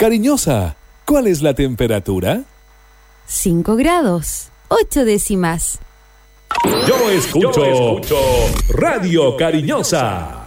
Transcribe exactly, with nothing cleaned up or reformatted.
Cariñosa, ¿cuál es la temperatura? cinco grados, ocho décimas. Yo escucho, Yo escucho Radio Cariñosa.